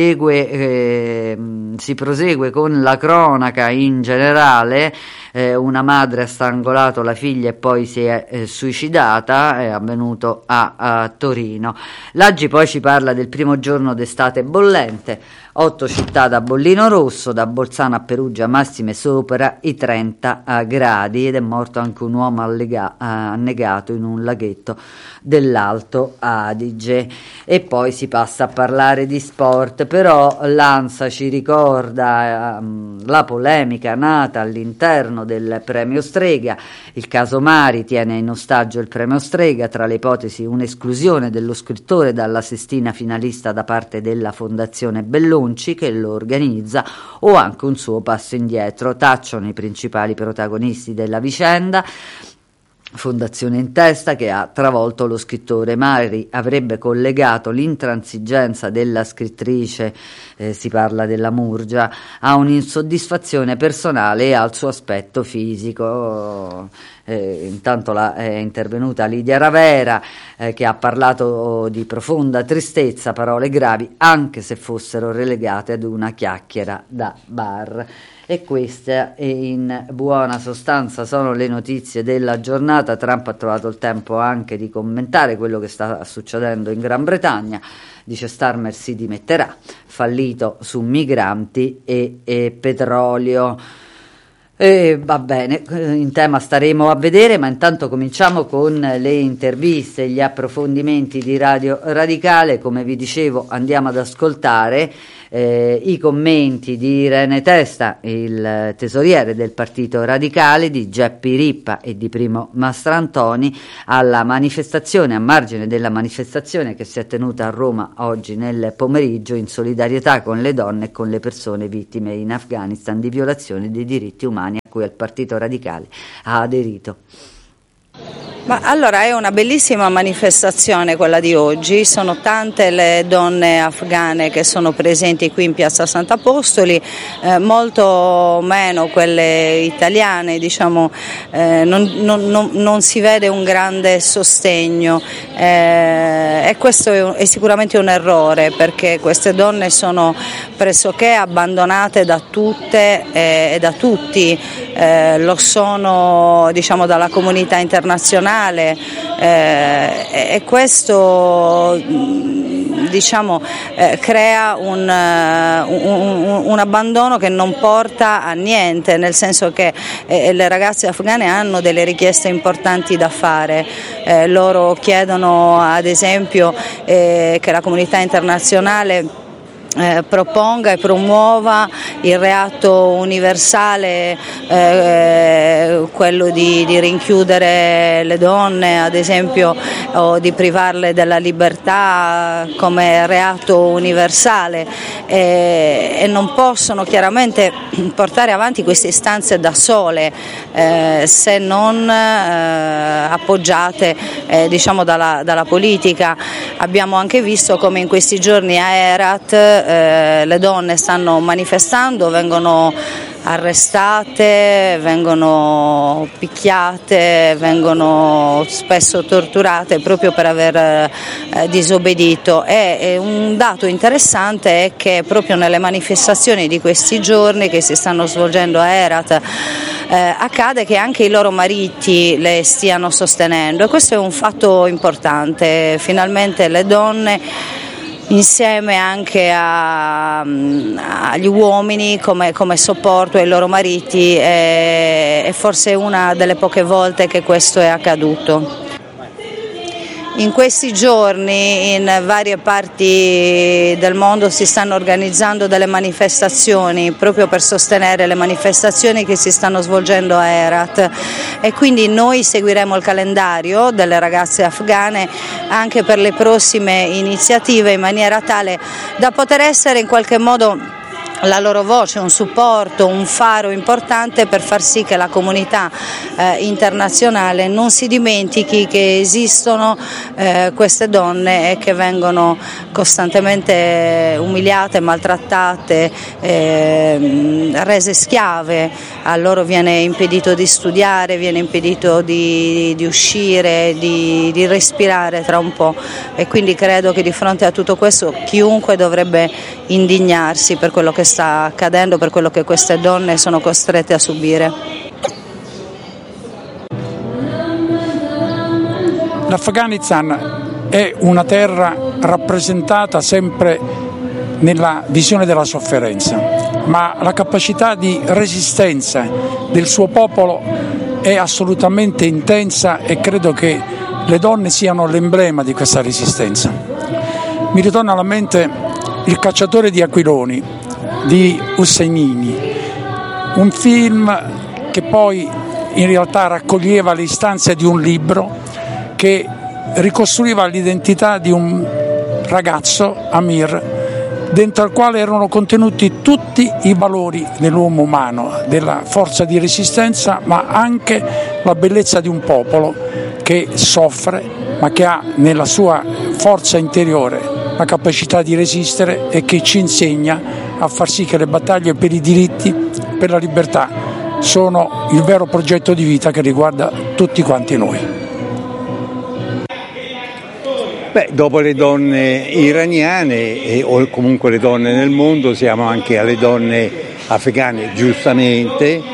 si prosegue con la cronaca in generale. Una madre ha strangolato la figlia e poi si è suicidata, è avvenuto a Torino. L'Aggi poi ci parla del primo giorno d'estate bollente, 8 città da bollino rosso, da Bolzano a Perugia massime sopra i 30 gradi, ed è morto anche un uomo annegato in un laghetto dell'Alto Adige. E poi si passa a parlare di sport, però l'ANSA ci ricorda la polemica nata all'interno del premio Strega. Il caso Mari tiene in ostaggio il premio Strega, tra le ipotesi un'esclusione dello scrittore dalla sestina finalista da parte della Fondazione Belloni che lo organizza, o anche un suo passo indietro. Tacciono i principali protagonisti della vicenda. Fondazione in testa che ha travolto lo scrittore. Mari avrebbe collegato l'intransigenza della scrittrice, si parla della Murgia, a un'insoddisfazione personale e al suo aspetto fisico. Intanto è intervenuta Lidia Ravera, che ha parlato di profonda tristezza, parole gravi anche se fossero relegate ad una chiacchiera da bar. E queste in buona sostanza sono le notizie della giornata. Trump ha trovato il tempo anche di commentare quello che sta succedendo in Gran Bretagna. Dice Starmer si dimetterà, fallito su migranti e petrolio. Va bene, in tema staremo a vedere, ma intanto cominciamo con le interviste, gli approfondimenti di Radio Radicale. Come vi dicevo, andiamo ad ascoltare i commenti di Irene Testa, il tesoriere del Partito Radicale, di Geppi Rippa e di Primo Mastrantoni alla manifestazione, a margine della manifestazione che si è tenuta a Roma oggi nel pomeriggio in solidarietà con le donne e con le persone vittime in Afghanistan di violazioni dei diritti umani a cui il Partito Radicale ha aderito. Ma allora è una bellissima manifestazione quella di oggi, sono tante le donne afghane che sono presenti qui in Piazza Sant'Apostoli, molto meno quelle italiane, diciamo, non si vede un grande sostegno e questo è sicuramente un errore, perché queste donne sono pressoché abbandonate da tutte e da tutti, lo sono, diciamo, dalla comunità internazionale. E questo, diciamo, crea un abbandono che non porta a niente, nel senso che le ragazze afghane hanno delle richieste importanti da fare. Loro chiedono ad esempio che la comunità internazionale proponga e promuova il reato universale, quello di rinchiudere le donne, ad esempio, o di privarle della libertà come reato universale, e non possono chiaramente portare avanti queste istanze da sole se non appoggiate diciamo dalla politica. Abbiamo anche visto come in questi giorni a Herat le donne stanno manifestando, vengono arrestate, vengono picchiate, vengono spesso torturate proprio per aver disobbedito. E un dato interessante è che proprio nelle manifestazioni di questi giorni che si stanno svolgendo a Herat accade che anche i loro mariti le stiano sostenendo, e questo è un fatto importante. Finalmente le donne, insieme anche agli uomini come supporto ai loro mariti, è forse una delle poche volte che questo è accaduto. In questi giorni in varie parti del mondo si stanno organizzando delle manifestazioni proprio per sostenere le manifestazioni che si stanno svolgendo a Herat, e quindi noi seguiremo il calendario delle ragazze afghane anche per le prossime iniziative, in maniera tale da poter essere in qualche modo la loro voce, un supporto, un faro importante per far sì che la comunità internazionale non si dimentichi che esistono queste donne e che vengono costantemente umiliate, maltrattate, rese schiave. A loro viene impedito di studiare, viene impedito di uscire, di respirare tra un po', e quindi credo che di fronte a tutto questo chiunque dovrebbe indignarsi per quello che sta accadendo, per quello che queste donne sono costrette a subire. L'Afghanistan è una terra rappresentata sempre nella visione della sofferenza, ma la capacità di resistenza del suo popolo è assolutamente intensa, e credo che le donne siano l'emblema di questa resistenza. Mi ritorna alla mente Il cacciatore di aquiloni di Husseini, un film che poi in realtà raccoglieva le istanze di un libro che ricostruiva l'identità di un ragazzo, Amir, dentro al quale erano contenuti tutti i valori dell'uomo umano, della forza di resistenza, ma anche la bellezza di un popolo che soffre, ma che ha nella sua forza interiore la capacità di resistere, e che ci insegna a far sì che le battaglie per i diritti, per la libertà, sono il vero progetto di vita che riguarda tutti quanti noi. Dopo le donne iraniane o comunque le donne nel mondo siamo anche alle donne afghane, giustamente,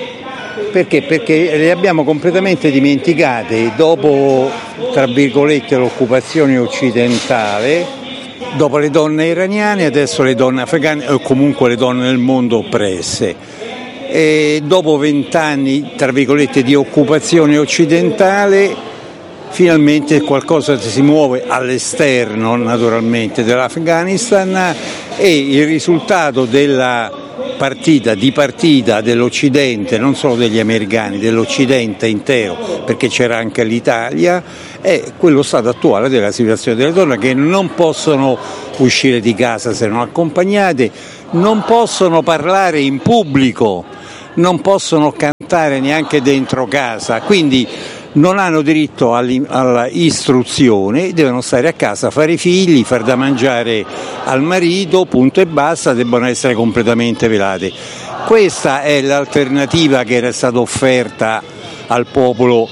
perché le abbiamo completamente dimenticate dopo, tra virgolette, l'occupazione occidentale, dopo le donne iraniane, adesso le donne afghane o comunque le donne nel mondo oppresse. E dopo 20 anni, tra virgolette, di occupazione occidentale, finalmente qualcosa si muove all'esterno, naturalmente, dell'Afghanistan, e il risultato della partita dell'Occidente, non solo degli americani, dell'Occidente intero, perché c'era anche l'Italia, è quello stato attuale della situazione delle donne, che non possono uscire di casa se non accompagnate, non possono parlare in pubblico, non possono cantare neanche dentro casa, quindi non hanno diritto all'istruzione, devono stare a casa, fare i figli, far da mangiare al marito, punto e basta, debbono essere completamente velate. Questa è l'alternativa che era stata offerta al popolo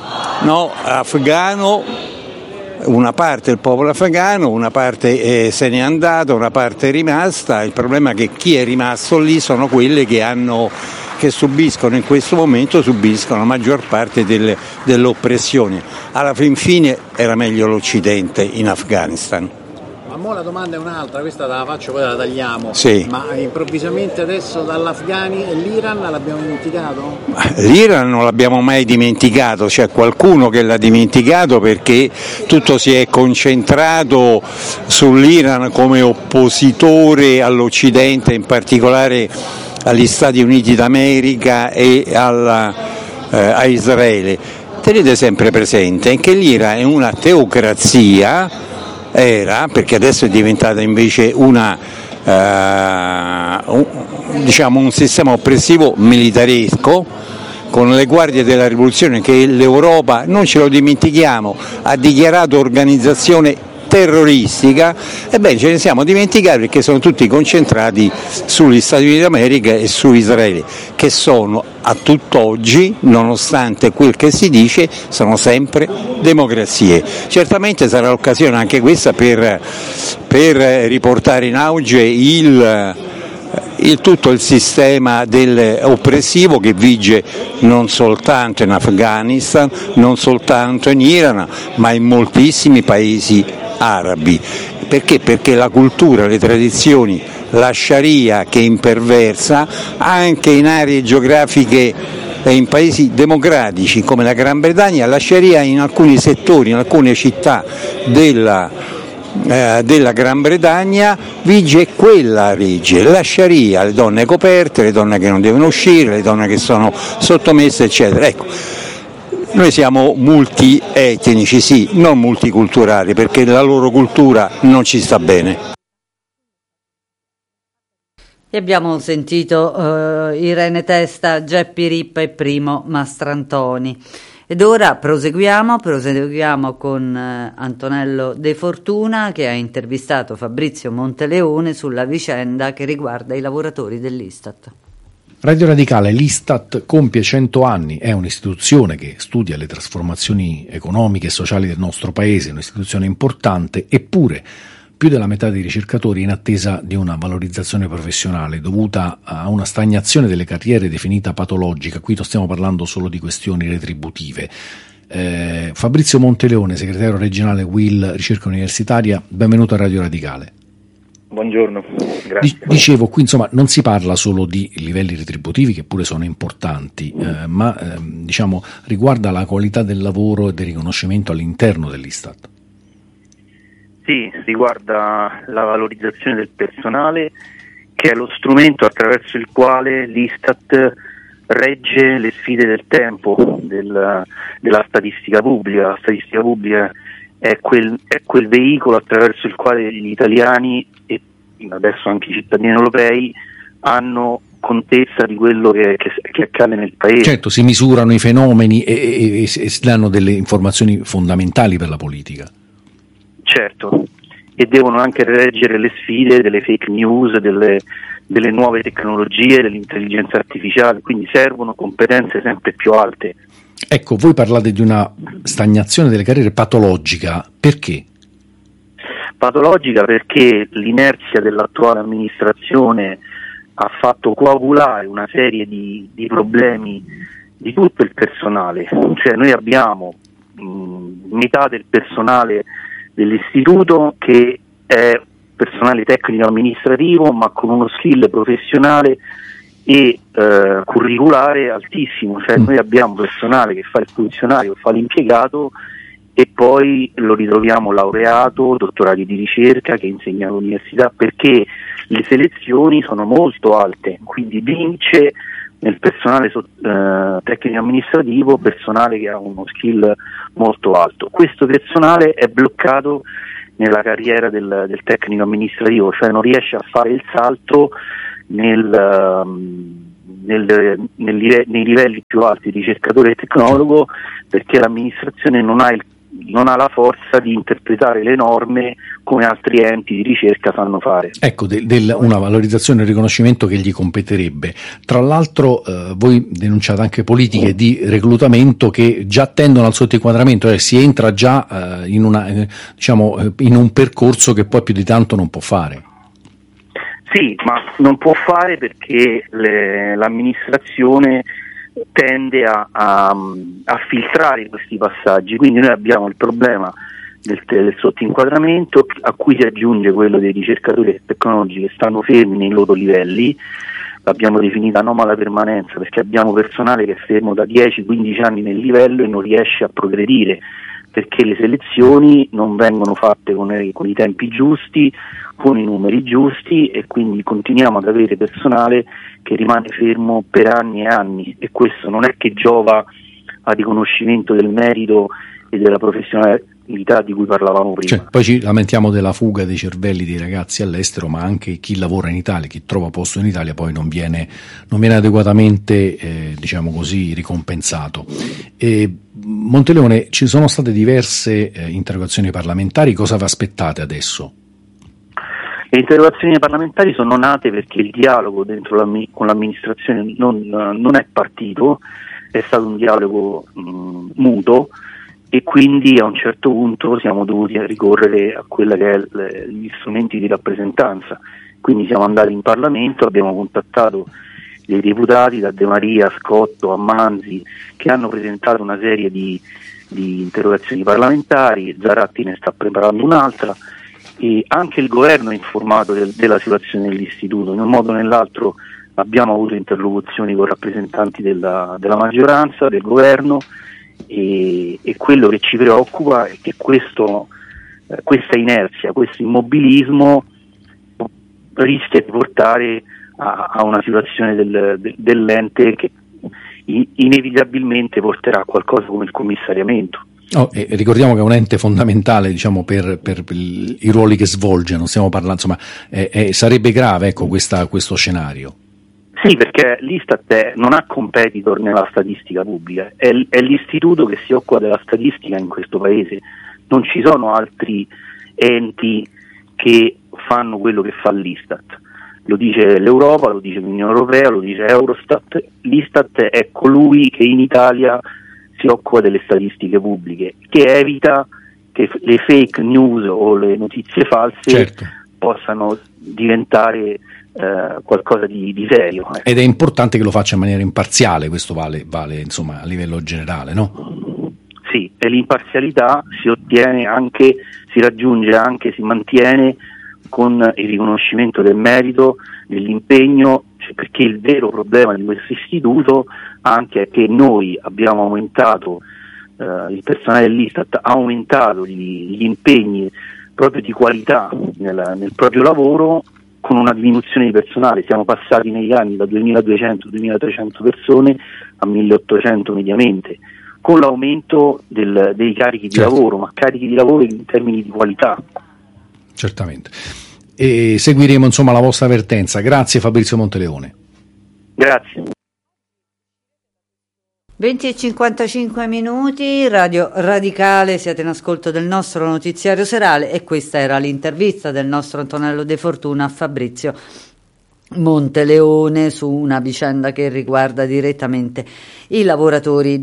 afghano, una parte del popolo afghano, una parte se n'è andata, una parte è rimasta. Il problema è che chi è rimasto lì sono quelle che subiscono in questo momento la maggior parte dell'oppressione. Alla fin fine era meglio l'Occidente in Afghanistan. Ma mo la domanda è un'altra, questa la faccio, poi la tagliamo. Sì. Ma improvvisamente adesso dall'Afghani e l'Iran l'abbiamo dimenticato? L'Iran non l'abbiamo mai dimenticato, c'è qualcuno che l'ha dimenticato perché tutto si è concentrato sull'Iran come oppositore all'Occidente, in particolare agli Stati Uniti d'America e a Israele. Tenete sempre presente che l'Iran è una teocrazia, perché adesso è diventata invece un sistema oppressivo militaresco, con le guardie della rivoluzione che l'Europa, non ce lo dimentichiamo, ha dichiarato organizzazione terroristica. Ebbene, ce ne siamo dimenticati perché sono tutti concentrati sugli Stati Uniti d'America e su Israele, che sono a tutt'oggi, nonostante quel che si dice, sono sempre democrazie. Certamente sarà l'occasione anche questa per riportare in auge tutto il sistema oppressivo che vige non soltanto in Afghanistan, non soltanto in Iran, ma in moltissimi paesi arabi. Perché? Perché la cultura, le tradizioni, la Sharia che imperversa anche in aree geografiche e in paesi democratici come la Gran Bretagna, la Sharia in alcuni settori, in alcune città della Gran Bretagna vige quella legge, la Sharia, le donne coperte, le donne che non devono uscire, le donne che sono sottomesse, eccetera. Ecco, noi siamo multietnici, sì, non multiculturali, perché la loro cultura non ci sta bene. E abbiamo sentito Irene Testa, Geppi Rippa e Primo Mastrantoni. Ed ora proseguiamo con Antonello De Fortuna, che ha intervistato Fabrizio Monteleone sulla vicenda che riguarda i lavoratori dell'Istat. Radio Radicale, l'Istat compie 100 anni, è un'istituzione che studia le trasformazioni economiche e sociali del nostro paese, un'istituzione importante, eppure più della metà dei ricercatori è in attesa di una valorizzazione professionale dovuta a una stagnazione delle carriere definita patologica. Qui non stiamo parlando solo di questioni retributive. Fabrizio Monteleone, segretario regionale UIL Ricerca Universitaria, benvenuto a Radio Radicale. Buongiorno, grazie. Dicevo, qui insomma non si parla solo di livelli retributivi, che pure sono importanti, ma riguarda la qualità del lavoro e del riconoscimento all'interno dell'Istat. Sì, riguarda la valorizzazione del personale, che è lo strumento attraverso il quale l'Istat regge le sfide del tempo della statistica pubblica. La statistica pubblica è quel veicolo attraverso il quale gli italiani e adesso anche i cittadini europei hanno contezza di quello che accade nel paese. Certo, si misurano i fenomeni e si danno delle informazioni fondamentali per la politica. Certo, e devono anche reggere le sfide delle fake news, delle nuove tecnologie, dell'intelligenza artificiale, quindi servono competenze sempre più alte. Ecco, voi parlate di una stagnazione delle carriere patologica, perché? Patologica perché l'inerzia dell'attuale amministrazione ha fatto coagulare una serie di problemi di tutto il personale, cioè noi abbiamo metà del personale dell'istituto che è personale tecnico amministrativo ma con uno skill professionale e curriculare altissimo, cioè noi abbiamo personale che fa il funzionario, fa l'impiegato e poi lo ritroviamo laureato, dottorati di ricerca che insegna all'università, perché le selezioni sono molto alte, quindi vince nel personale tecnico amministrativo personale che ha uno skill molto alto. Questo personale è bloccato nella carriera del tecnico amministrativo, cioè non riesce a fare il salto nei livelli più alti di ricercatore e tecnologo, perché l'amministrazione non ha la forza di interpretare le norme come altri enti di ricerca sanno fare. Ecco, una valorizzazione e un riconoscimento che gli competerebbe. Tra l'altro voi denunciate anche politiche di reclutamento che già tendono al sottoinquadramento, si entra già in un percorso che poi più di tanto non può fare. Sì, ma non può fare perché l'amministrazione tende a filtrare questi passaggi, quindi noi abbiamo il problema del sottoinquadramento, a cui si aggiunge quello dei ricercatori tecnologici che stanno fermi nei loro livelli. L'abbiamo definita anomala permanenza perché abbiamo personale che è fermo da 10-15 anni nel livello e non riesce a progredire, perché le selezioni non vengono fatte con i tempi giusti, con i numeri giusti, e quindi continuiamo ad avere personale che rimane fermo per anni e anni, e questo non è che giova al riconoscimento del merito e della professionalità di cui parlavamo prima. Poi ci lamentiamo della fuga dei cervelli dei ragazzi all'estero, ma anche chi lavora in Italia, chi trova posto in Italia poi non viene adeguatamente ricompensato. Monteleone, ci sono state diverse interrogazioni parlamentari, cosa vi aspettate adesso? Le interrogazioni parlamentari sono nate perché il dialogo con l'amministrazione non è partito, è stato un dialogo muto, e quindi a un certo punto siamo dovuti ricorrere a quella che è gli strumenti di rappresentanza. Quindi siamo andati in Parlamento, abbiamo contattato dei deputati, da De Maria, Scotto a Manzi, che hanno presentato una serie di interrogazioni parlamentari. Zaratti ne sta preparando un'altra, e anche il governo è informato della situazione dell'istituto. In un modo o nell'altro abbiamo avuto interlocuzioni con rappresentanti della maggioranza, del governo, e quello che ci preoccupa è che questa inerzia, questo immobilismo rischia di portare a una situazione dell'ente che inevitabilmente porterà a qualcosa come il commissariamento. Ricordiamo che è un ente fondamentale, per i ruoli che svolge, non stiamo parlando, insomma, sarebbe grave, questo scenario. Sì, perché l'Istat non ha competitor nella statistica pubblica, è l'istituto che si occupa della statistica in questo paese, non ci sono altri enti che fanno quello che fa l'Istat. Lo dice l'Europa, lo dice l'Unione Europea, lo dice Eurostat. L'Istat è colui che in Italia si occupa delle statistiche pubbliche, che evita che le fake news o le notizie false possano diventare qualcosa di serio. Ed è importante che lo faccia in maniera imparziale, questo vale insomma a livello generale, no? Sì, e l'imparzialità si raggiunge anche, si mantiene con il riconoscimento del merito, dell'impegno, perché il vero problema di questo istituto anche è che noi abbiamo aumentato, il personale dell'Istat ha aumentato gli impegni proprio di qualità nel proprio lavoro, con una diminuzione di personale. Siamo passati negli anni da 2.200-2.300 persone a 1.800 mediamente, con l'aumento dei carichi di lavoro, ma carichi di lavoro in termini di qualità. Certamente. E seguiremo la vostra avvertenza. Grazie Fabrizio Monteleone. Grazie. 20:55, Radio Radicale, siete in ascolto del nostro notiziario serale, e questa era l'intervista del nostro Antonello De Fortuna a Fabrizio Monteleone su una vicenda che riguarda direttamente i lavoratori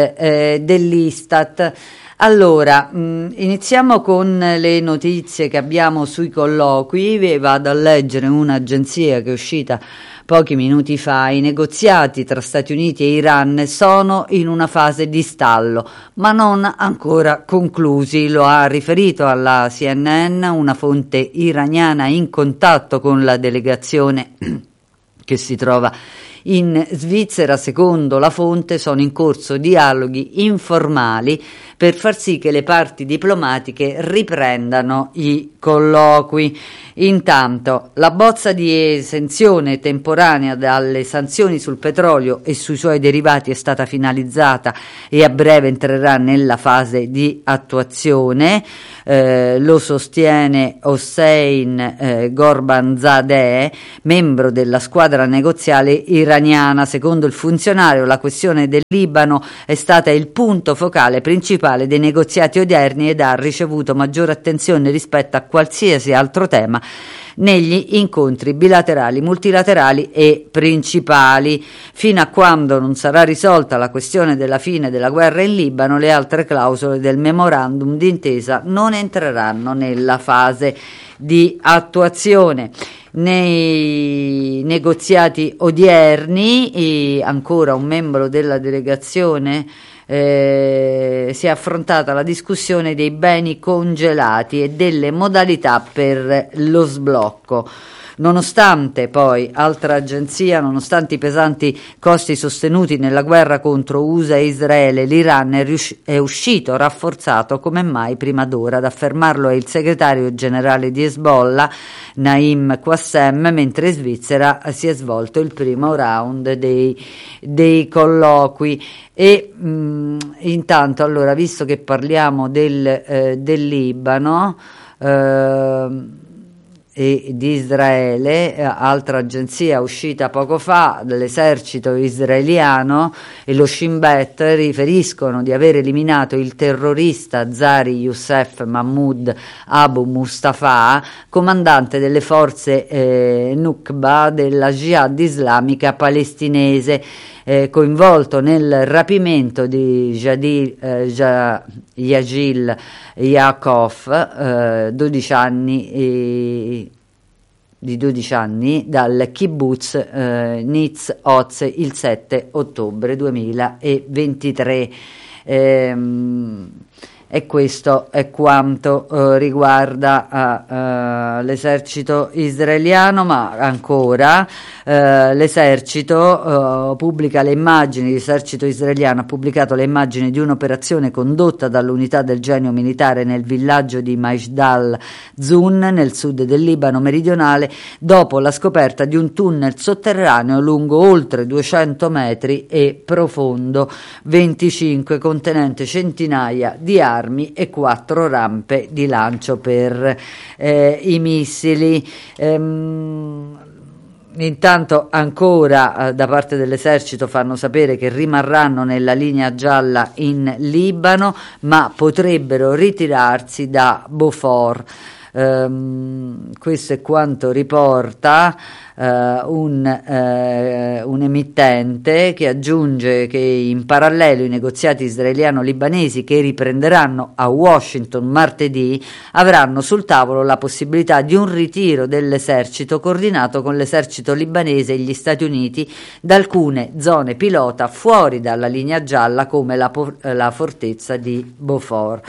dell'Istat. Allora, iniziamo con le notizie che abbiamo sui colloqui. Vi vado a leggere un'agenzia che è uscita pochi minuti fa. I negoziati tra Stati Uniti e Iran sono in una fase di stallo, ma non ancora conclusi. Lo ha riferito alla CNN una fonte iraniana in contatto con la delegazione che si trova in Svizzera. Secondo la fonte sono in corso dialoghi informali per far sì che le parti diplomatiche riprendano i colloqui. Intanto la bozza di esenzione temporanea dalle sanzioni sul petrolio e sui suoi derivati è stata finalizzata e a breve entrerà nella fase di attuazione. Lo sostiene Hossein Ghorbanzadeh, membro della squadra negoziale iraniana. Secondo il funzionario, la questione del Libano è stata il punto focale principale dei negoziati odierni ed ha ricevuto maggiore attenzione rispetto a qualsiasi altro tema negli incontri bilaterali, multilaterali e principali. Fino a quando non sarà risolta la questione della fine della guerra in Libano, le altre clausole del memorandum d'intesa non entreranno nella fase di attuazione. Nei negoziati odierni, ancora un membro della delegazione, si è affrontata la discussione dei beni congelati e delle modalità per lo sblocco. Nonostante poi, altra agenzia, nonostante i pesanti costi sostenuti nella guerra contro USA e Israele, l'Iran è uscito rafforzato come mai prima d'ora. Ad affermarlo è il segretario generale di Hezbollah, Naim Qassem, mentre in Svizzera si è svolto il primo round dei colloqui. E intanto, allora, visto che parliamo del Libano e di Israele, altra agenzia uscita poco fa dell'esercito israeliano e lo Shin Bet riferiscono di aver eliminato il terrorista Zari Youssef Mahmoud Abu Mustafa, comandante delle forze Nukba della Jihad islamica palestinese, coinvolto nel rapimento di Yagil Yaakov, 12 anni, dal kibbutz Nitz Oz il 7 ottobre 2023. E questo è quanto riguarda l'esercito israeliano. Ma ancora l'esercito pubblica le immagini, l'esercito israeliano ha pubblicato le immagini di un'operazione condotta dall'unità del genio militare nel villaggio di Majdal Zun, nel sud del Libano meridionale, dopo la scoperta di un tunnel sotterraneo lungo oltre 200 metri e profondo 25, contenente centinaia di armi e 4 rampe di lancio per i missili. Intanto ancora da parte dell'esercito fanno sapere che rimarranno nella linea gialla in Libano, ma potrebbero ritirarsi da Beaufort. Questo è quanto riporta un emittente, che aggiunge che in parallelo i negoziati israeliano-libanesi, che riprenderanno a Washington martedì, avranno sul tavolo la possibilità di un ritiro dell'esercito coordinato con l'esercito libanese e gli Stati Uniti da alcune zone pilota fuori dalla linea gialla, come la fortezza di Beaufort.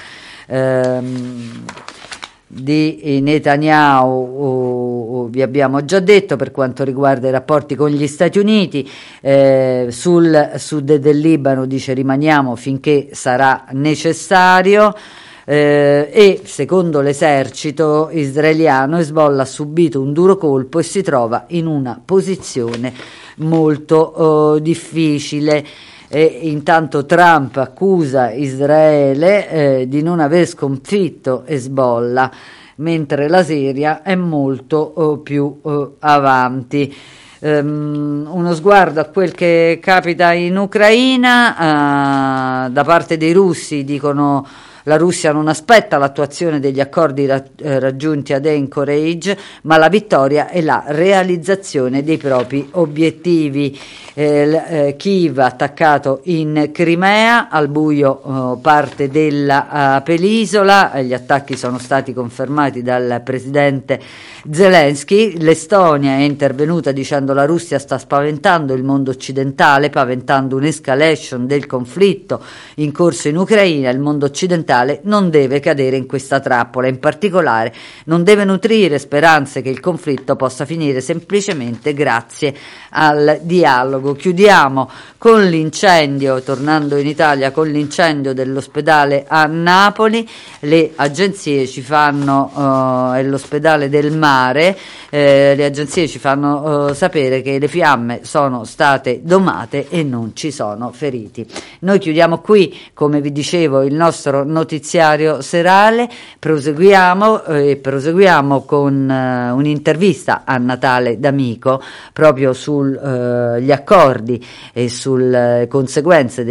Di Netanyahu vi abbiamo già detto per quanto riguarda i rapporti con gli Stati Uniti. Sul sud del Libano dice: rimaniamo finché sarà necessario. E secondo l'esercito israeliano Hezbollah ha subito un duro colpo e si trova in una posizione molto difficile. E intanto Trump accusa Israele di non aver sconfitto Hezbollah, mentre la Siria è molto più avanti. Uno sguardo a quel che capita in Ucraina. Da parte dei russi dicono La Russia non aspetta l'attuazione degli accordi raggiunti ad Anchorage, ma la vittoria e la realizzazione dei propri obiettivi. Kiev attaccato in Crimea, al buio parte della penisola, gli attacchi sono stati confermati dal presidente Zelensky. L'Estonia è intervenuta dicendo: la Russia sta spaventando il mondo occidentale, paventando un'escalation del conflitto in corso in Ucraina. Il mondo occidentale non deve cadere in questa trappola, in particolare non deve nutrire speranze che il conflitto possa finire semplicemente grazie al dialogo. Chiudiamo con l'incendio, tornando in Italia, con l'incendio dell'ospedale a Napoli. Le agenzie ci fanno, l'ospedale del mare, le agenzie ci fanno sapere che le fiamme sono state domate e non ci sono feriti. Noi chiudiamo qui, come vi dicevo, il nostro notiziario serale. Proseguiamo con un'intervista a Natale D'Amico proprio sugli accordi e sulle conseguenze